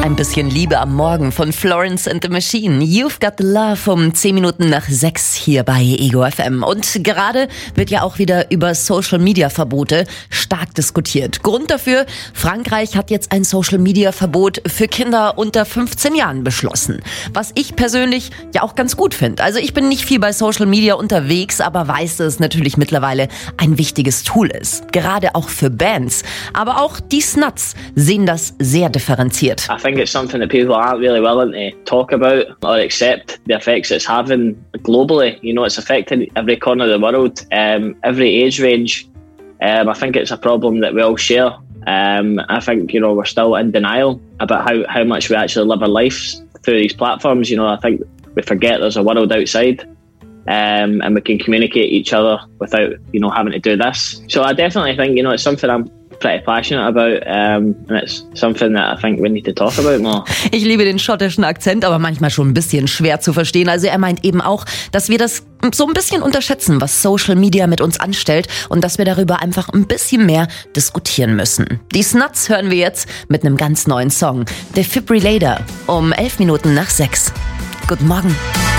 Ein bisschen Liebe am Morgen von Florence and the Machine. You've Got the Love um 10 Minuten nach 6 hier bei Ego FM. Und gerade wird ja auch wieder über Social-Media-Verbote stark diskutiert. Grund dafür, Frankreich hat jetzt ein Social-Media-Verbot für Kinder unter 15 Jahren beschlossen. Was ich persönlich ja auch ganz gut finde. Also ich bin nicht viel bei Social-Media unterwegs, aber weiß, dass es natürlich mittlerweile ein wichtiges Tool ist. Gerade auch für Bands. Aber auch die Snuts sehen das sehr differenziert. I think it's something that people aren't really willing to talk about or accept the effects it's having globally. You know, it's affecting every corner of the world, every age range. I think it's a problem that we all share. I think, you know, we're still in denial about how much we actually live our lives through these platforms. You know, I think we forget there's a world outside. And we can communicate each other without, you know, having to do this. So I definitely think, you know, it's something I'm pretty passionate about, and it's something that I think we need to talk about more. Ich liebe den schottischen Akzent, aber manchmal schon ein bisschen schwer zu verstehen. Also er meint eben auch, dass wir das so ein bisschen unterschätzen, was Social Media mit uns anstellt und dass wir darüber einfach ein bisschen mehr diskutieren müssen. Die Snuts hören wir jetzt mit einem ganz neuen Song. Defibrillator um 11 Minuten nach 6. Guten Morgen.